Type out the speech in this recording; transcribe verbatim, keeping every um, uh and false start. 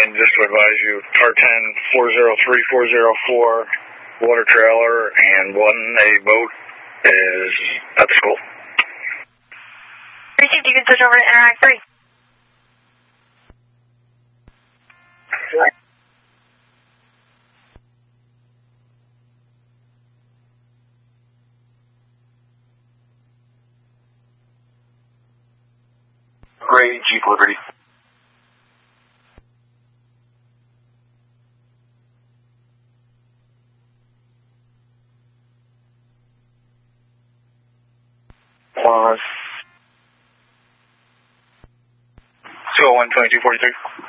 one, just to advise you, car ten, four zero three, four zero four, water trailer, and one, a boat, is at the school. Received, you can switch over to Interact three. Gray, Jeep Liberty. Pause. two oh one, twenty-two forty-three.